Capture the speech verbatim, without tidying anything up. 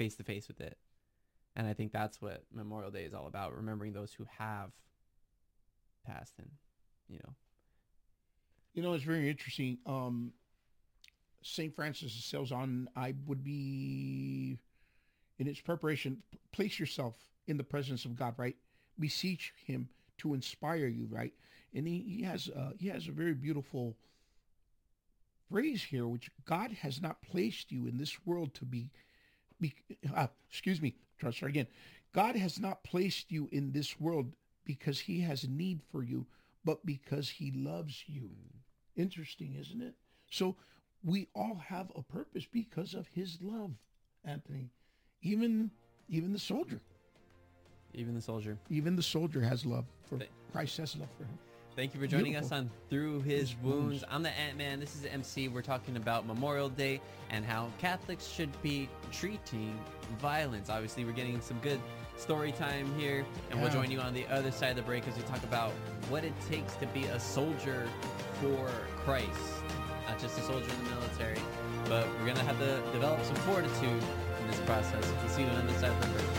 face to face with it. And I think that's what Memorial Day is all about, remembering those who have passed and, you know. You know, it's very interesting. Um, Saint Francis of Sales on, I would be, in its preparation, p- place yourself in the presence of God, right? Beseech him to inspire you, right? And he, he has uh, he has a very beautiful phrase here, which God has not placed you in this world to be, be uh, excuse me, try to start again. God has not placed you in this world because he has need for you, but because he loves you. Interesting, isn't it? So we all have a purpose because of his love, Anthony. Even even the soldier, Even the soldier. even the soldier has love for Th- Christ has love for him. Thank you for joining Beautiful. us on Through His, His wounds. Wounds. I'm the Ant-Man. This is M C. We're talking about Memorial Day and how Catholics should be treating violence. Obviously, we're getting some good story time here, and we'll Yeah. join you on the other side of the break as we talk about what it takes to be a soldier for Christ. Not just a soldier in the military, but we're going to have to develop some fortitude in this process. We'll see you on the other side of the break.